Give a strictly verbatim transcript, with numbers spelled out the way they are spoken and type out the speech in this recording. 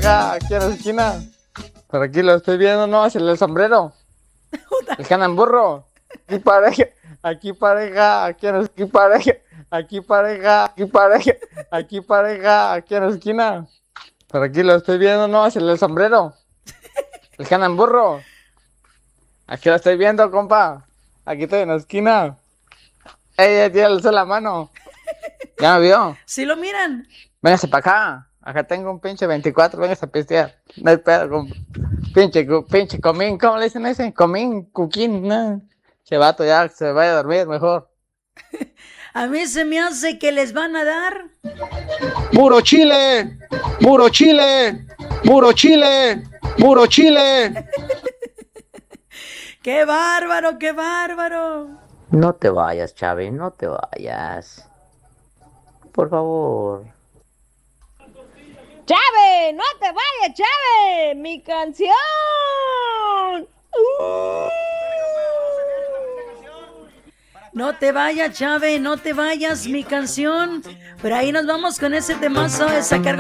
pareja aquí en la esquina. Por aquí lo estoy viendo, no, es el del sombrero. El que anda en burro. Aquí pareja, aquí pareja, aquí en la esquina, pareja, aquí pareja, aquí pareja, aquí pareja, aquí en la esquina. Por aquí lo estoy viendo, no, es el del sombrero. El que anda en burro. Aquí lo estoy viendo, compa. Aquí estoy en la esquina. Ella tiene alzó la mano. ¿Ya me vio? ¿Sí lo miran? Véngase para acá. Acá tengo un pinche veinticuatro, véngase a pistear. No hay pedo, compa. Pinche, cu- pinche comín, ¿cómo le dicen a ese? Comín, cuquín, no. Che vato, ya se vaya a dormir mejor. A mí se me hace que les van a dar. Puro chile, puro chile, puro chile, puro chile. ¡Qué bárbaro, qué bárbaro! No te vayas, Chávez, no te vayas. Por favor. ¡Chávez! ¡No te vayas, Chávez! ¡Mi canción! Uh. No te vayas, Chávez, no te vayas, mi canción. Pero ahí nos vamos con ese temazo de sacar